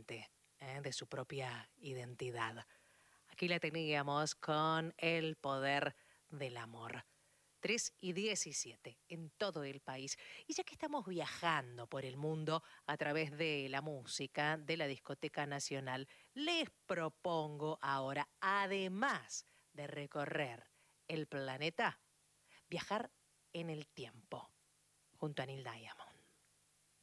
consciente de su propia identidad. Aquí la teníamos con El poder del amor. 3:17 en todo el país. Y ya que estamos viajando por el mundo a través de la música de la Discoteca Nacional, les propongo ahora, además de recorrer el planeta, viajar en el tiempo junto a Neil Diamond.